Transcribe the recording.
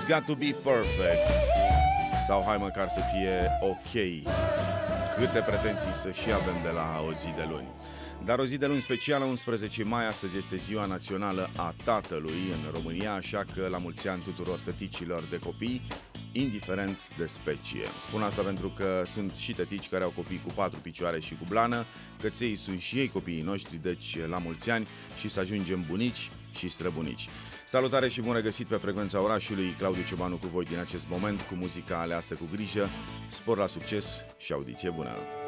got to be perfect. Sau hai măcar să fie ok. Câte pretenții să și avem de la o zi de luni. Dar o zi de luni specială, 11 mai, astăzi este ziua națională a tatălui în România, așa că la mulți ani tuturor tăticilor de copii, indiferent de specie. Spun asta pentru că sunt și tătici care au copii cu 4 picioare și cu blană, căței sunt și ei copiii noștri, deci la mulți ani și să ajungem bunici și străbunici. Salutare și bun regăsit pe Frecvența Orașului, Claudiu Ciobanu cu voi din acest moment, cu muzica aleasă cu grijă, spor la succes și audiție bună!